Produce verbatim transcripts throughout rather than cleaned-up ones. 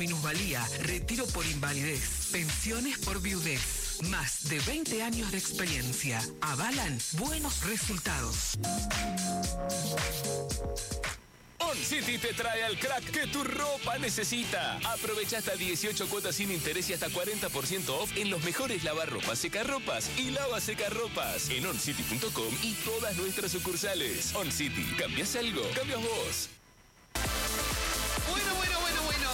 minusvalía, retiro por invalidez, pensiones por viudez. Más de veinte años de experiencia avalan buenos resultados. OnCity te trae al crack que tu ropa necesita. Aprovecha hasta dieciocho cuotas sin interés y hasta cuarenta por ciento off en los mejores lavarropas, secarropas y lavasecarropas en oncity punto com y todas nuestras sucursales. OnCity, ¿cambias algo? Cambias vos. Bueno, bueno, bueno, bueno.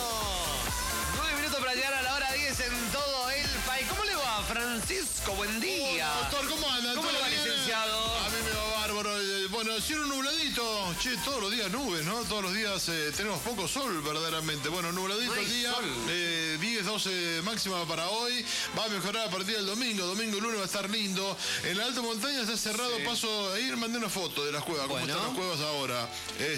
Nueve minutos para llegar a la hora diez en todo el país. ¿Cómo le va, Francisco? Buen día. Hola, doctor, ¿cómo anda? ¿Cómo le va, licenciado? A mí me va bárbaro. Bueno, cielo nubladito. Che, todos los días nubes, ¿no? Todos los días eh, tenemos poco sol, verdaderamente. Bueno, nubladito no el día. Eh, diez, doce máxima para hoy. Va a mejorar a partir del domingo. Domingo y lunes va a estar lindo. En la alta montaña está cerrado sí. paso. Ayer mandé una foto de las cuevas. ¿Cómo bueno. están las cuevas ahora?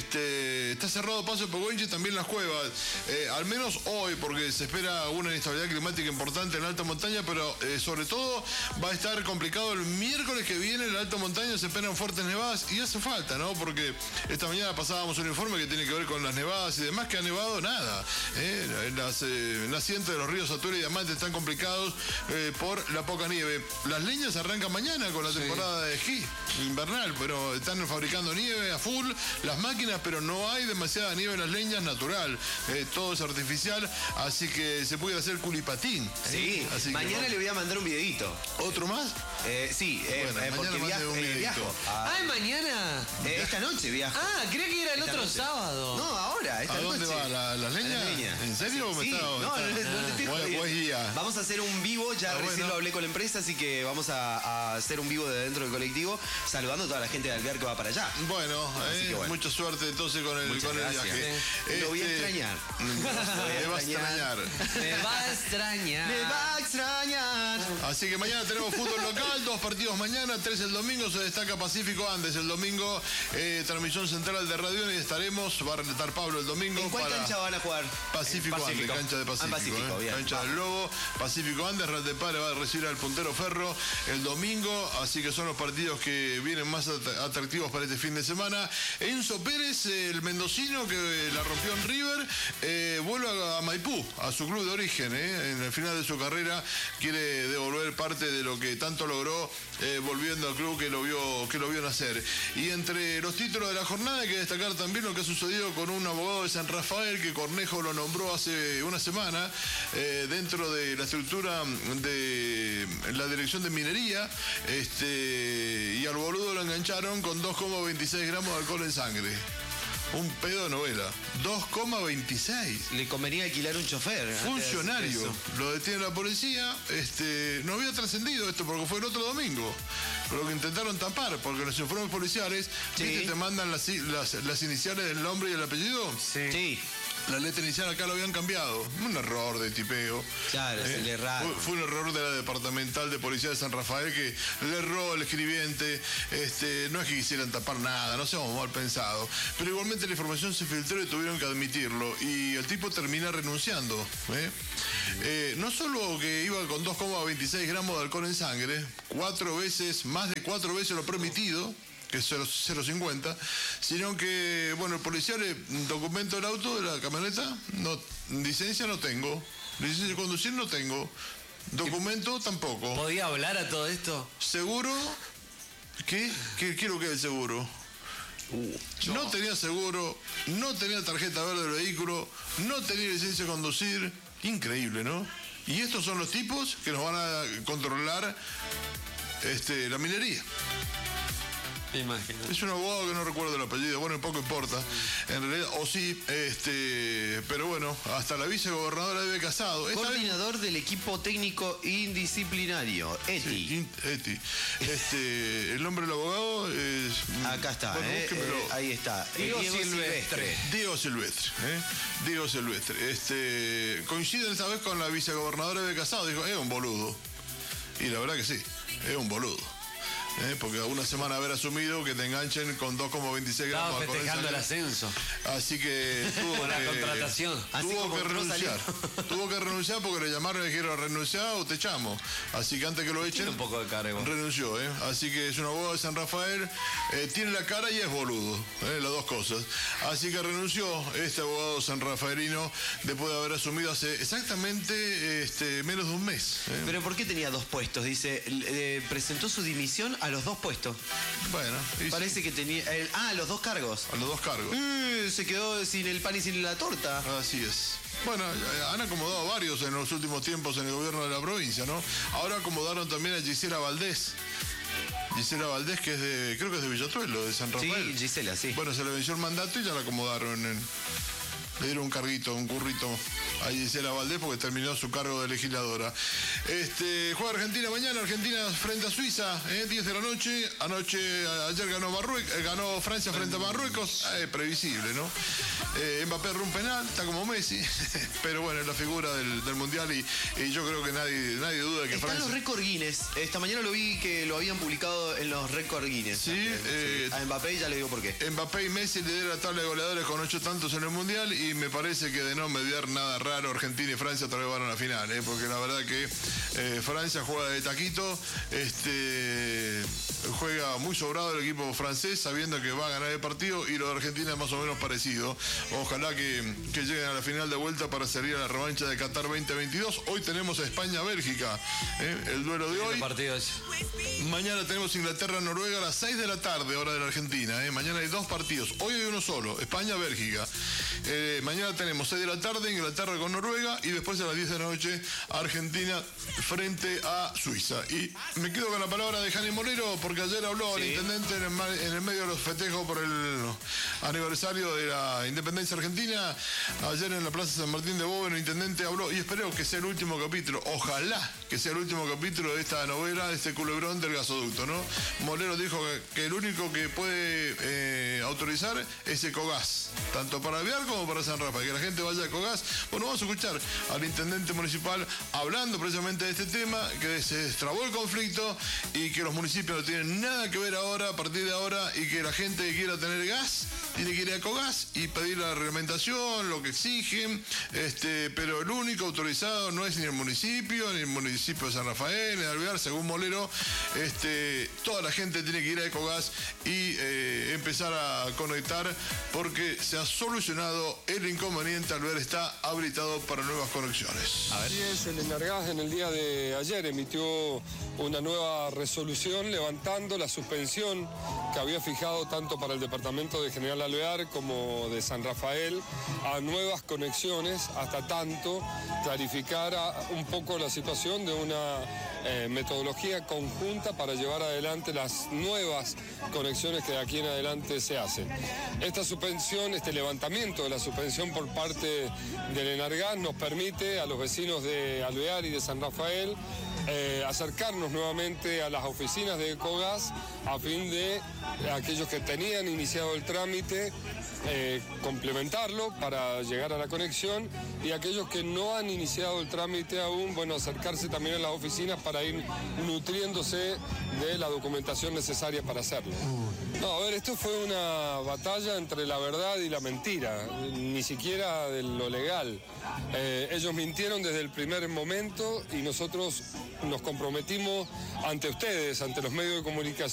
Este, está cerrado paso de Pehuenche y también las cuevas. Eh, al menos hoy, porque se espera una inestabilidad climática importante en la alta montaña, pero eh, sobre todo va a estar complicado el miércoles que viene. En la alta montaña se esperan fuertes nevadas y hace falta, ¿no? Porque esta mañana pasábamos un informe que tiene que ver con las nevadas y demás, que ha nevado nada. ¿eh? Las eh, nacientes de los ríos Atuel y Diamante están complicados eh, por la poca nieve. Las leñas arrancan mañana con la sí. temporada de esquí invernal, pero están fabricando nieve a full las máquinas, pero no hay demasiada nieve en las leñas natural. Eh, todo es artificial, así que se puede hacer culipatín. Sí, así mañana que, le voy a mandar un videito. ¿Otro más? Eh, sí, eh, bueno, eh, porque viajo, eh, viajo. Ah, mañana. Eh, esta noche viajo. Ah, creía que era el esta otro noche. sábado. No, ahora, esta ¿A dónde noche. va? ¿La, la leña? ¿La leña? ¿En serio? Sí, me sí. está, No, no, no, no te estoy jodiendo. Buen día. Vamos a hacer un vivo, ya ah, recién bueno. lo hablé con la empresa, así que vamos a, a hacer un vivo de dentro del colectivo, saludando a toda la gente de Alvear que va para allá. Bueno, eh, bueno. mucha suerte entonces con el, con el viaje. Este, lo voy a extrañar. Me va a extrañar. Me va a extrañar. Me va a extrañar. Así que mañana tenemos fútbol local, dos partidos mañana, tres el domingo, se destaca Pacífico Andes el domingo, eh, transmisión central de Radio y estaremos, va a estar Pablo el domingo. ¿En cuál para cancha van a jugar? Pacífico, Pacífico. Andes, cancha de Pacífico. Ah, Pacífico, eh, bien. Cancha va. del Lobo, Pacífico Andes, Real de Padre va a recibir al puntero Ferro el domingo, así que son los partidos que vienen más atractivos para este fin de semana. Enzo Pérez, el mendocino que la rompió en River, eh, vuelve a Maipú, a su club de origen, eh, en el final de su carrera quiere devolver parte de lo que tanto logró eh, volviendo al club que lo vio que lo vio nacer. Y entre los títulos de la jornada hay que destacar también lo que ha sucedido con un abogado de San Rafael que Cornejo lo nombró hace una semana eh, dentro de la estructura de la dirección de minería, este, y al boludo lo engancharon con dos coma veintiséis gramos de alcohol en sangre. Un pedo de novela. dos coma veintiséis. Le convenía alquilar un chofer. Funcionario. Lo detiene la policía. Este, no había trascendido esto porque fue el otro domingo. Pero que intentaron tapar, porque los informes policiales, sí. ¿viste? Te mandan las, las, las iniciales del nombre y el apellido. Sí. sí. La letra inicial acá lo habían cambiado. Un error de tipeo. Claro, ¿eh? es el error. Fue, fue un error de la departamental de policía de San Rafael que le erró el escribiente. Este, no es que quisieran tapar nada, no seamos mal pensados. Pero igualmente la información se filtró y tuvieron que admitirlo. Y el tipo termina renunciando. ¿eh? Eh, no solo que iba con dos coma veintiséis gramos de alcohol en sangre, cuatro veces, más de cuatro veces lo permitido, que es cero coma cincuenta, sino que, bueno, el policía le documento del auto, de la camioneta, no, licencia no tengo, licencia de conducir no tengo, documento tampoco. ¿Podía hablar a todo esto? ¿Seguro? ¿Qué? ¿Qué quiero que es el seguro? Uh, no tenía seguro, no tenía tarjeta verde del vehículo, no tenía licencia de conducir. Increíble, ¿no? Y estos son los tipos que nos van a controlar este, la minería. Imagino. Es un abogado que no recuerdo el apellido, bueno, poco importa, en realidad, o sí, este, pero bueno, hasta la vicegobernadora debe Casado. Coordinador vez... del equipo técnico indisciplinario, ETI. Sí, in, ETI. Este, el nombre del abogado es... Acá está, bueno, eh, eh, ahí está. Diego, Diego Silvestre. Diego Silvestre, ¿eh? Diego Silvestre. Este, coincide esta vez con la vicegobernadora de Casado, dijo, es un boludo. Y la verdad que sí, es un boludo. ¿eh? Porque una semana haber asumido que te enganchen con dos coma veintiséis gramos. Estaba festejando el ascenso. Así que tuvo Por que, la contratación. Así tuvo como que no renunciar. Tuvo que renunciar porque le llamaron y le dijeron renunciar o te echamos. Así que antes que lo echen, Tiene un poco de cargo. renunció. ¿eh? Así que es un abogado de San Rafael, eh, tiene la cara y es boludo, ¿eh? Las dos cosas. Así que renunció este abogado sanrafaelino después de haber asumido hace exactamente este, menos de un mes. ¿eh? ¿Pero por qué tenía dos puestos? Dice, eh, presentó su dimisión a los dos puestos. Bueno, y Parece que tenía... el- ah, los dos cargos. a los dos cargos. Eh, se quedó sin el pan y sin la torta. Así es. Bueno, han acomodado varios en los últimos tiempos en el gobierno de la provincia, ¿no? Ahora acomodaron también a Gisela Valdés. Gisela Valdés, que es de, creo que es de Villatuelo, de San Rafael. Sí, Gisela, sí. Bueno, se le venció el mandato y ya la acomodaron. En, le dieron un carguito, un currito a Gisela Valdés porque terminó su cargo de legisladora. Este, juega Argentina mañana, Argentina frente a Suiza, ¿eh? diez de la noche. Anoche, ayer ganó Marruecos, eh, ganó Francia frente a Marruecos. Eh, previsible, ¿no? Eh, Mbappé rompe un penal, está como Messi. Pero bueno, es la figura del, del Mundial y, y yo creo que nadie, nadie duda que Están Francia... los récord Guinness. Esta mañana lo vi que lo habían publicado en los récord Guinness. Sí, también. eh, A Mbappé ya le digo por qué. Mbappé y Messi lideran la tabla de goleadores con ocho tantos en el Mundial y me parece que de no mediar nada raro, Argentina y Francia otra vez van a la final, ¿eh? Porque la verdad que eh, Francia juega de taquito, este, juega muy sobrado el equipo francés sabiendo que va a ganar el partido y lo de Argentina es más o menos parecido. Ojalá que, que lleguen a la final de vuelta para salir a la revancha de Qatar veinte veintidós. Hoy tenemos a España-Bélgica, ¿eh? El duelo de hoy. Partidos. Mañana tenemos Inglaterra-Noruega a las seis de la tarde, hora de la Argentina. ¿eh? Mañana hay dos partidos. Hoy hay uno solo, España-Bélgica. Eh, mañana tenemos seis de la tarde, Inglaterra con Noruega. Y después a las diez de la noche, Argentina frente a Suiza. Y me quedo con la palabra de Jani Molero, porque ayer habló Sí. el intendente en el, ma- en el medio de los festejos por el aniversario de la independencia argentina. Ayer en la Plaza San Martín de Boven, el intendente habló, y espero que sea el último capítulo, ojalá que sea el último capítulo de esta novela, de este culebrón del gasoducto, ¿no? Molero dijo que, que el único que puede eh, autorizar es Ecogás, tanto para Alvear como para San Rafael, que la gente vaya a Ecogás. Bueno, vamos a escuchar al intendente municipal hablando precisamente de este tema, que se destrabó el conflicto y que los municipios no tienen nada que ver ahora, a partir de ahora, y que la gente que quiera tener gas tiene que ir a Ecogás y pedir la reglamentación, lo que exigen, este, pero el único autorizado no es ni el municipio, ni el municipio de San Rafael, ni de Alvear, según Molero. Este, toda la gente tiene que ir a Ecogás y eh, empezar a conectar porque se ha solucionado el inconveniente. Alvear está habilitado para nuevas conexiones. Así es, el Enargás en el día de ayer emitió una nueva resolución levantando la suspensión que había fijado tanto para el departamento de General Alvear como de San Rafael a nuevas conexiones, hasta tanto clarificara un poco la situación de una eh, metodología conjunta para llevar adelante las nuevas conexiones que de aquí en adelante se hacen. Esta suspensión, este levantamiento de la suspensión por parte del Enargás nos permite a los vecinos de Alvear y de San Rafael eh, acercarnos nuevamente a las oficinas de Ecogás a fin de aquellos que tenían iniciado el trámite eh, complementarlo para llegar a la conexión y aquellos que no han iniciado el trámite aún, bueno, acercarse también a las oficinas para ir nutriéndose de la documentación necesaria para hacerlo. No, a ver, esto fue una batalla entre la verdad y la mentira, ni siquiera de lo legal. Eh, ellos mintieron desde el primer momento y nosotros nos comprometimos ante ustedes, ante los medios de comunicación,